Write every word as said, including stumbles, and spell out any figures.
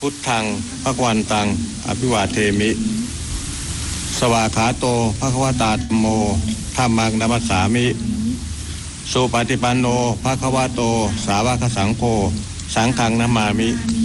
พุทธังภคววันตังอภิวาเทมิสวากขาโตภควตาธัมโมธัมมังนัมสสามิสุปฏิปันโนภควโตสาวกสังโฆสังฆังนัมมามิ